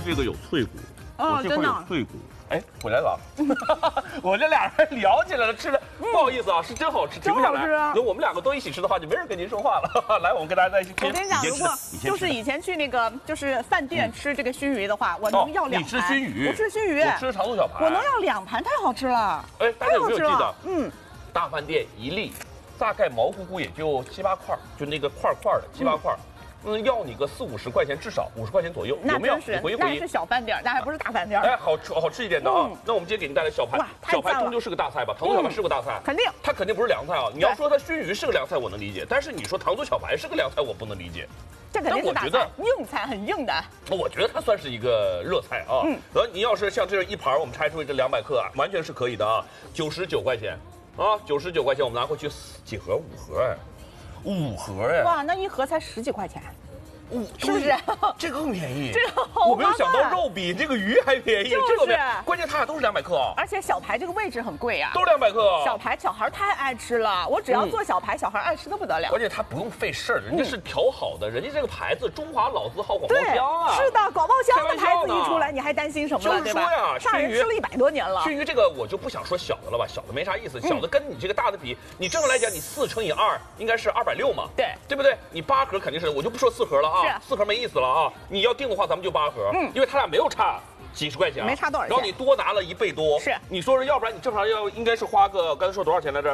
这个有脆骨，我这块有脆骨。哎，回来了，我这俩人聊起来了，吃的不好意思啊，是真好吃，停不下来。如果我们两个都一起吃的话，就没人跟您说话了。来，我们跟大家在一起。 我跟你讲，如果就是以前去那个就是饭店吃这个熏鱼的话，我能要2盘。 你吃熏鱼， 我吃熏鱼， 我吃糖醋小排， 我能要2盘，太好吃了。 哎，大家有没有记得？大饭店一粒大概毛乎乎也就7、8块，就那个块的7、8块。要你个40、50块钱，至少50块钱左右，有没有？你回忆回忆。 那是小饭店，那还不是大饭店。 哎，好吃一点的啊。那我们今天给您带来小排，小排终究是个大菜吧？糖醋小排是个大菜， 肯定。 它肯定不是凉菜啊。你要说它熏鱼是个凉菜，我能理解，但是你说糖醋小排是个凉菜，我不能理解。 这肯定是大菜，硬菜很硬的。 我觉得它算是一个热菜啊。你要是像这一盘，我们拆出这200克啊，完全是可以的啊，99块钱啊，99块钱，我们拿回去几盒？5盒哎。5盒哎！ 哇，那1盒才10几块钱，是不是？ 这个更便宜， 这个好。 我没有想到肉比这个鱼还便宜，这个关键它俩都是200克啊。 而且小排这个位置很贵啊， 都是200克。 小排小孩太爱吃了，我只要做小排，小孩爱吃的不得了。 关键它不用费事儿，人家是调好的，人家这个牌子中华老字号广报香啊。 是的，广报香的牌子一出来，你还担心什么了？ 就是说呀， 大人吃了100多年了。 熏鱼这个我就不想说小的了吧，小的没啥意思，小的跟你这个大的比，你正常来讲，你4乘以2应该是260嘛，对不对？你8盒肯定是，我就不说4盒了啊，4盒没意思了啊。你要定的话，咱们就8盒，因为它俩没有差几十块钱， 没差多少钱。 然后你多拿了1倍多， 是你说是，要不然你正常应该是花个刚才说多少钱来着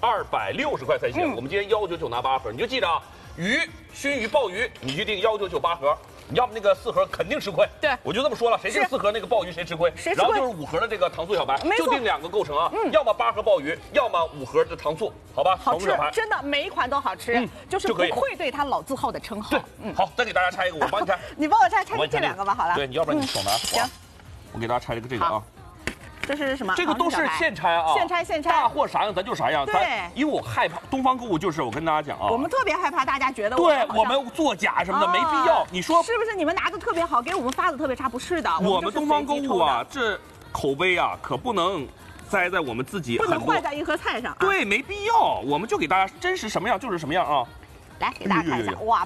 ？260块才行。我们今天199拿8盒，你就记着啊，熏鱼、鲍鱼，你去订199 8盒。你要么那个4盒肯定吃亏， 对， 我就这么说了，谁订4盒那个鲍鱼谁吃亏，然后就是5盒的这个糖醋小排，就订2个构成啊，要么8盒鲍鱼，要么5盒的糖醋，好吧？ 好吃，真的每一款都好吃，就是不愧对它老字号的称号。 对，好，再给大家拆一个，我帮你拆， 你帮我拆这2个吧，好了。 对，你要不然你手拿。 行， 我给大家拆这个啊。 这是什么？ 这个都是现拆啊， 现拆， 大货啥样咱就啥样。 对， 因为我害怕东方购物，就是我跟大家讲啊， 我们特别害怕大家觉得对我们作假什么的没必要。你说是不是？你们拿的特别好，给我们发的特别差？不是的， 我们东方购物啊，这口碑啊可不能栽在我们自己， 不能坏在一盒菜上。 对，没必要，我们就给大家真实什么样就是什么样啊。 来给大家看一下，哇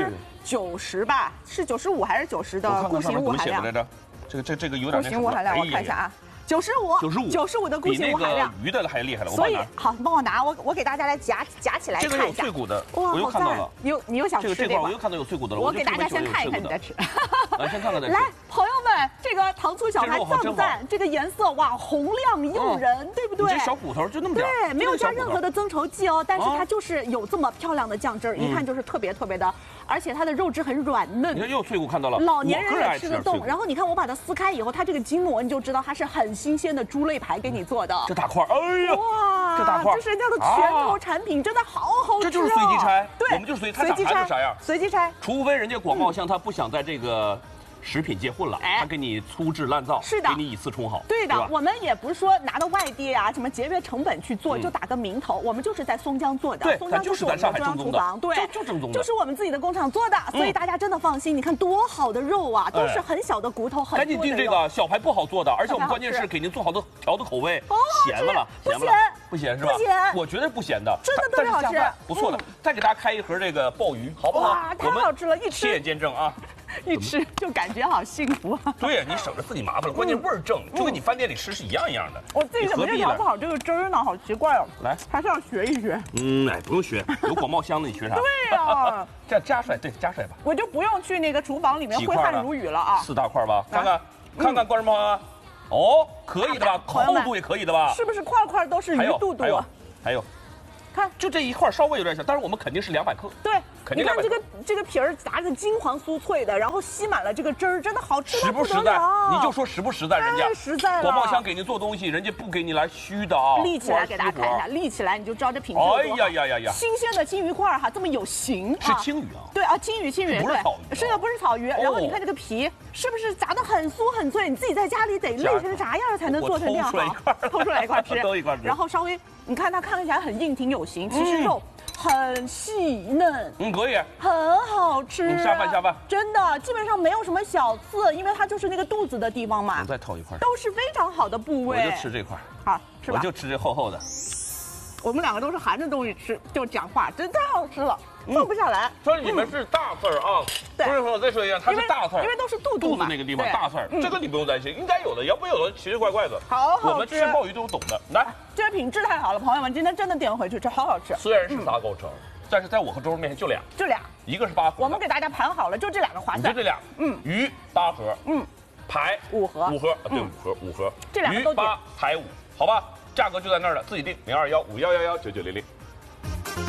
，90%吧，是95还是90的固形物含量？ 这个有点固形物含量，我看一下啊。95的固形物含量， 鱼的还厉害了。 所以好，你帮我拿，我给大家来夹起来看一下。 这个有脆骨的，我又看到了。 你又想吃这块？我又看到有脆骨的了。 我给大家先看一看，你再吃。 来，先看看再吃。 来，朋友们，这个糖醋小排赞不赞？这个颜色哇，红亮诱人，对不对？ 这小骨头就那么点。 对，没有加任何的增稠剂哦，但是它就是有这么漂亮的酱汁儿，一看就是特别的，而且它的肉质很软嫩。 你看又脆骨，看到了， 老年人也吃得动。然后你看我把它撕开以后，它这个筋膜你就知道它是很新鲜的猪肋排给你做的。 这大块，哎呀，哇，这大块， 这是人家的拳头产品，真的好好吃。 这就是随机拆， 对， 我们就随机拆啥样， 随机拆。 除非人家广茂香他不想在这个食品界混了，他给你粗制滥造， 是的， 给你以次充好。 对的，我们也不是说拿到外地啊，什么节约成本去做，就打个名头。我们就是在松江做的， 对， 松江就是我们的中央厨房，对， 就正宗的， 就是我们自己的工厂做的，所以大家真的放心。你看多好的肉啊，都是很小的骨头，很多的肉。 赶紧订这个小排不好做的，而且我们关键是给您做好的调的口味，咸了，不咸是吧？ 不咸， 我觉得不咸的， 真的特别好吃， 不错的。再给大家开一盒这个鲍鱼，好不好？ 哇，太好吃了，一吃亲眼见证啊。 一吃就感觉好幸福啊！ 对呀，你省着自己麻烦了，关键味儿正，就跟你饭店里吃是一样的。 我自己怎么就调不好这个汁儿呢？好奇怪哦！ 来， 还是要学一学。 哎，不用学，有广茂香的，你学啥？ 对呀， 这样加出来，对，加出来吧。 我就不用去那个厨房里面挥汗如雨了啊 ！4大块吧，看看观众朋友们，哦，可以的吧？厚度也可以的吧？ 是不是块块都是鱼肚肚？ 还有。 看， 就这一块稍微有点小，但是我们肯定是200克。 对，你看这个皮儿炸的金黄酥脆的，然后吸满了这个汁儿，真的好吃。 实不实在？你就说实不实在？人家实在了。 广茂香给您做东西，人家不给你来虚的啊。 立起来给大家看一下，立起来你就知道这品质有多好。哎呀！新鲜的金鱼块哈，这么有型。 是青鱼啊？ 对啊，青鱼， 不是草鱼。 是的，不是草鱼。然后你看这个皮是不是炸的很酥很脆？你自己在家里得累成啥样才能做成这样好？偷出来一块吃， 都一块吃。 然后稍微。你看它看起来很硬挺有型，其实肉很细嫩， 可以， 很好吃， 下饭， 真的基本上没有什么小刺，因为它就是那个肚子的地方嘛。 我再掏一块， 都是非常好的部位。 我就吃这块， 好吃吧？ 我就吃这厚厚的。 我们两个都是含着东西吃，就讲话，真太好吃了，放不下来。 这里面是大刺儿啊，不是说我再说一下，它是大刺儿， 因为都是肚子那个地方大刺儿，这个你不用担心，应该有的，要不有的奇奇怪怪的。 好好吃， 我们吃鲍鱼都懂的。来， 这个品质太好了，朋友们，今天真的点回去吃，好好吃。 虽然是仨构成，但是在我和周周面前就俩，一个是8盒， 我们给大家盘好了，就这2个划算。 就这俩，鱼8盒，排 5盒， 对，5盒， 这2个都鱼8排5，好吧，价格就在那儿了，自己定021511199900。